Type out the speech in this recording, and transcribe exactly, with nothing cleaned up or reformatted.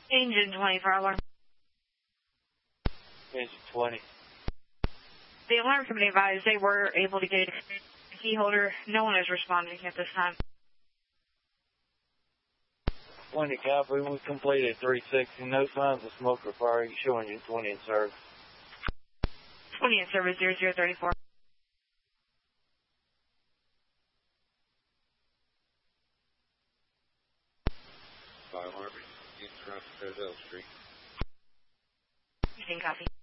Engine twenty for alarm. Engine twenty. The alarm company advised they were able to get a key holder. No one is responding at this time. twenty copy. We completed three sixty. No signs of smoke or fire. You show engine twenty in service. twenty in service, zero zero thirty-four. Five Harvey, East Roselle Street. You can copy.